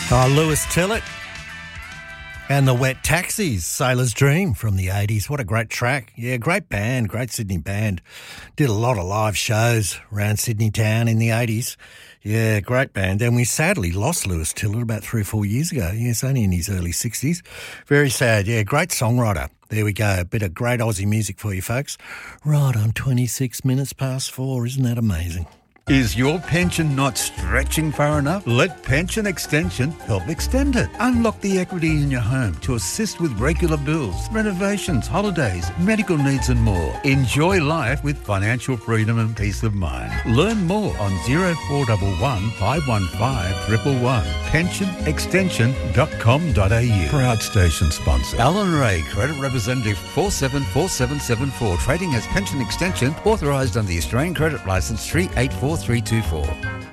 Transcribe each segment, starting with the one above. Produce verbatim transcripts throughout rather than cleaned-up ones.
Oh, Lewis Tillett and the Wet Taxis, Sailor's Dream from the eighties. What a great track. Yeah, great band, great Sydney band. Did a lot of live shows around Sydney town in the eighties. Yeah, great band. And we sadly lost Lewis Tillett about three or four years ago. Yes, only in his early sixties. Very sad. Yeah, great songwriter. There we go. A bit of great Aussie music for you folks. Right on twenty-six minutes past four. Isn't that amazing? Is your pension not stretching far enough? Let Pension Extension help extend it. Unlock the equity in your home to assist with regular bills, renovations, holidays, medical needs and more. Enjoy life with financial freedom and peace of mind. Learn more on zero four one one, five one five, one one one. pension extension dot com dot a u. Proud station sponsor. Alan Ray, Credit Representative four seven four seven seven four. Trading as Pension Extension, authorised under the Australian Credit Licence three eight four three two four.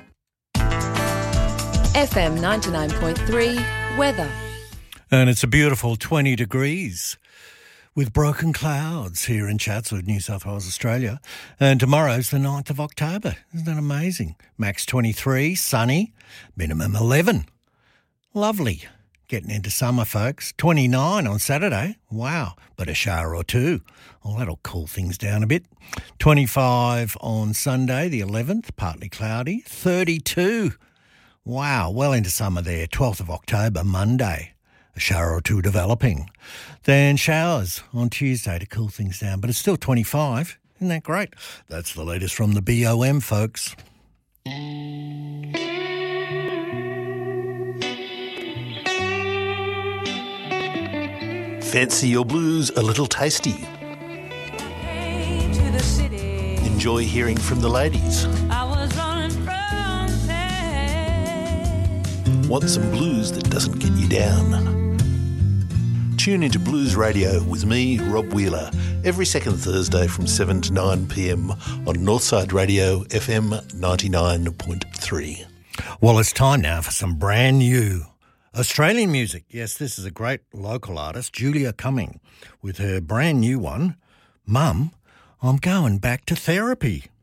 F M ninety-nine point three, weather. And it's a beautiful twenty degrees with broken clouds here in Chatswood, New South Wales, Australia. And tomorrow's the ninth of October. Isn't that amazing? Max twenty-three, sunny, minimum eleven. Lovely. Getting into summer, folks. twenty-nine on Saturday. Wow. But a shower or two. Well, that'll cool things down a bit. twenty-five on Sunday, the eleventh, partly cloudy. thirty-two. Wow, well into summer there. twelfth of October, Monday. A shower or two developing. Then showers on Tuesday to cool things down. But it's still twenty-five. Isn't that great? That's the latest from the B O M, folks. Fancy your blues a little tasty? Enjoy hearing from the ladies. Want some blues that doesn't get you down? Tune into Blues Radio with me, Rob Wheeler, every second Thursday from seven to nine p m on Northside Radio F M ninety-nine point three. Well, it's time now for some brand new Australian music. Yes, this is a great local artist, Julia Cumming, with her brand new one, Mum, I'm Going Back to Therapy.